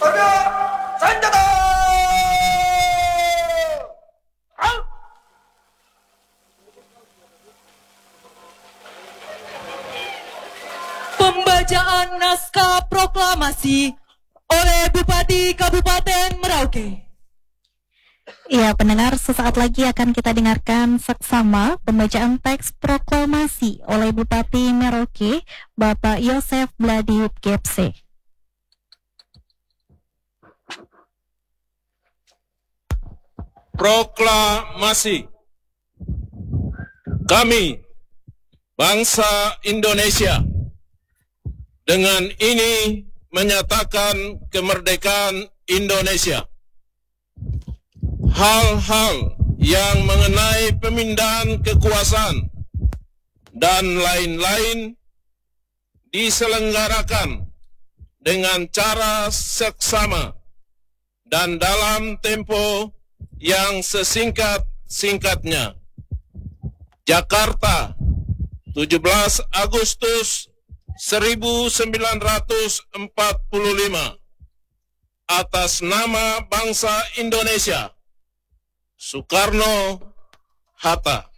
Arya Sanjata. Pembacaan naskah proklamasi oleh Bupati Kabupaten Merauke. Ya, pendengar, sesaat lagi akan kita dengarkan seksama pembacaan teks proklamasi oleh Bupati Merauke, Bapak Yosef Bladiut Gepse. Proklamasi. Kami, bangsa Indonesia, dengan ini menyatakan kemerdekaan Indonesia. Hal-hal yang mengenai pemindahan kekuasaan dan lain-lain diselenggarakan dengan cara seksama dan dalam tempo yang sesingkat-singkatnya. Jakarta, 17 Agustus 1945. Atas nama bangsa Indonesia, Soekarno Hatta.